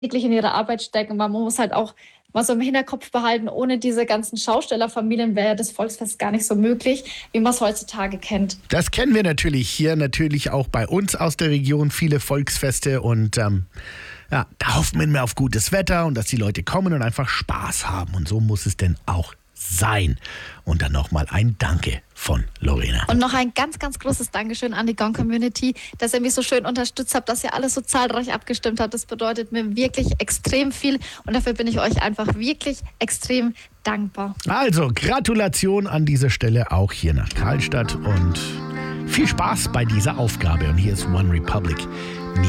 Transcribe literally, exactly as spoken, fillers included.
wirklich in ihre Arbeit stecken. Man muss halt auch mal so im Hinterkopf behalten, ohne diese ganzen Schaustellerfamilien wäre das Volksfest gar nicht so möglich, wie man es heutzutage kennt. Das kennen wir natürlich hier, natürlich auch bei uns aus der Region, viele Volksfeste und ähm, ja, da hoffen wir immer auf gutes Wetter und dass die Leute kommen und einfach Spaß haben und so muss es denn auch sein. Und dann nochmal ein Danke von Lorena. Und noch ein ganz, ganz großes Dankeschön an die Gong-Community, dass ihr mich so schön unterstützt habt, dass ihr alles so zahlreich abgestimmt habt. Das bedeutet mir wirklich extrem viel und dafür bin ich euch einfach wirklich extrem dankbar. Also, Gratulation an dieser Stelle auch hier nach Karlstadt und viel Spaß bei dieser Aufgabe. Und hier ist One Republic.